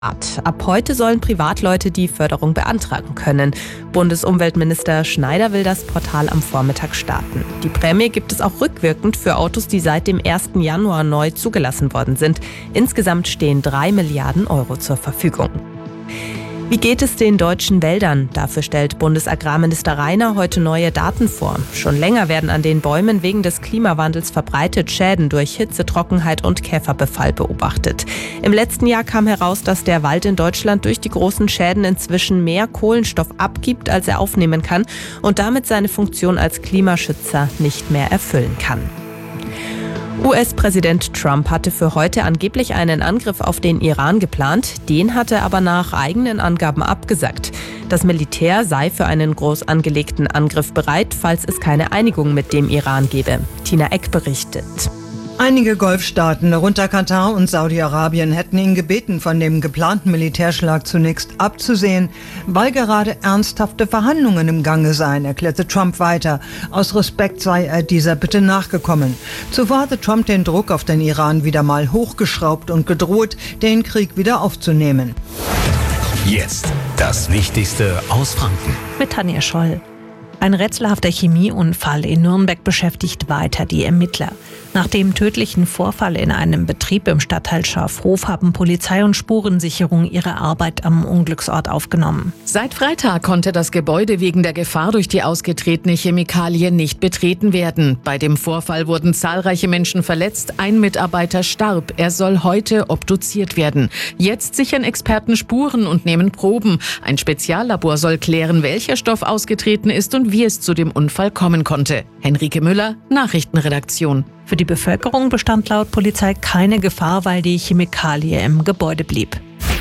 Ab heute sollen Privatleute die Förderung beantragen können. Bundesumweltminister Schneider will das Portal am Vormittag starten. Die Prämie gibt es auch rückwirkend für Autos, die seit dem 1. Januar neu zugelassen worden sind. Insgesamt stehen 3 Milliarden Euro zur Verfügung. Wie geht es den deutschen Wäldern? Dafür stellt Bundesagrarminister Rainer heute neue Daten vor. Schon länger werden an den Bäumen wegen des Klimawandels verbreitet Schäden durch Hitze, Trockenheit und Käferbefall beobachtet. Im letzten Jahr kam heraus, dass der Wald in Deutschland durch die großen Schäden inzwischen mehr Kohlenstoff abgibt, als er aufnehmen kann und damit seine Funktion als Klimaschützer nicht mehr erfüllen kann. US-Präsident Trump hatte für heute angeblich einen Angriff auf den Iran geplant, den hat er aber nach eigenen Angaben abgesagt. Das Militär sei für einen groß angelegten Angriff bereit, falls es keine Einigung mit dem Iran gebe. Tina Eck berichtet. Einige Golfstaaten, darunter Katar und Saudi-Arabien, hätten ihn gebeten, von dem geplanten Militärschlag zunächst abzusehen, weil gerade ernsthafte Verhandlungen im Gange seien, erklärte Trump weiter. Aus Respekt sei er dieser Bitte nachgekommen. Zuvor hatte Trump den Druck auf den Iran wieder mal hochgeschraubt und gedroht, den Krieg wieder aufzunehmen. Jetzt das Wichtigste aus Franken. Mit Tanja Scholl. Ein rätselhafter Chemieunfall in Nürnberg beschäftigt weiter die Ermittler. Nach dem tödlichen Vorfall in einem Betrieb im Stadtteil Schafhof haben Polizei und Spurensicherung ihre Arbeit am Unglücksort aufgenommen. Seit Freitag konnte das Gebäude wegen der Gefahr durch die ausgetretene Chemikalie nicht betreten werden. Bei dem Vorfall wurden zahlreiche Menschen verletzt, ein Mitarbeiter starb. Er soll heute obduziert werden. Jetzt sichern Experten Spuren und nehmen Proben. Ein Speziallabor soll klären, welcher Stoff ausgetreten ist und wie es zu dem Unfall kommen konnte. Henrike Müller, Nachrichtenredaktion. Für die Bevölkerung bestand laut Polizei keine Gefahr, weil die Chemikalie im Gebäude blieb.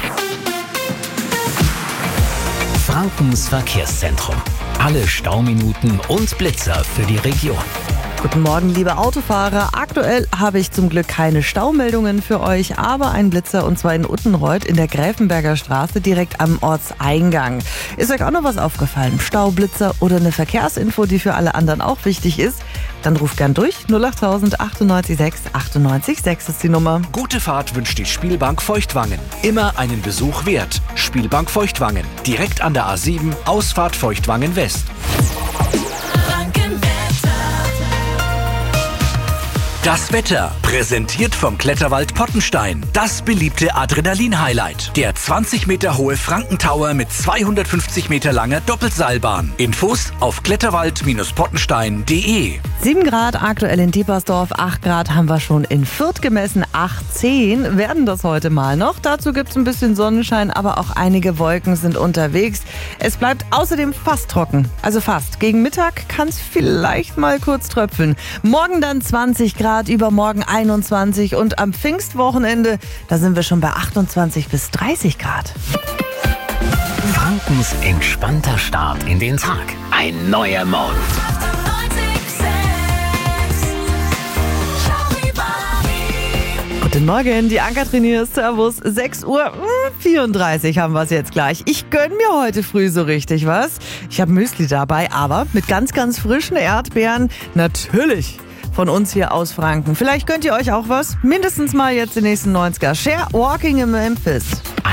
Frankens Verkehrszentrum. Alle Stauminuten und Blitzer für die Region. Guten Morgen, liebe Autofahrer. Aktuell habe ich zum Glück keine Staumeldungen für euch, aber einen Blitzer, und zwar in Uttenreuth in der Gräfenberger Straße direkt am Ortseingang. Ist euch auch noch was aufgefallen? Staublitzer oder eine Verkehrsinfo, die für alle anderen auch wichtig ist? Dann ruft gern durch. 08000 98 6 98 6 ist die Nummer. Gute Fahrt wünscht die Spielbank Feuchtwangen. Immer einen Besuch wert. Spielbank Feuchtwangen. Direkt an der A7, Ausfahrt Feuchtwangen West. Das Wetter, präsentiert vom Kletterwald Pottenstein. Das beliebte Adrenalin-Highlight. Der 20 Meter hohe Frankentower mit 250 Meter langer Doppelseilbahn. Infos auf kletterwald-pottenstein.de. 7 Grad aktuell in Diepersdorf, 8 Grad haben wir schon in Fürth gemessen, 18 werden das heute mal noch. Dazu gibt es ein bisschen Sonnenschein, aber auch einige Wolken sind unterwegs. Es bleibt außerdem fast trocken, also fast. Gegen Mittag kann es vielleicht mal kurz tröpfeln. Morgen dann 20 Grad, übermorgen 21 und am Pfingstwochenende, da sind wir schon bei 28 bis 30 Grad. Frankens entspannter Start in den Tag. Ein neuer Morgen. Guten Morgen, die Ann-Kathrin hier, Servus. 6:34 Uhr haben wir es jetzt gleich. Ich gönn mir heute früh so richtig was. Ich habe Müsli dabei, aber mit ganz, ganz frischen Erdbeeren. Natürlich von uns hier aus Franken. Vielleicht gönnt ihr euch auch was. Mindestens mal jetzt die nächsten 90er. Share Walking in Memphis.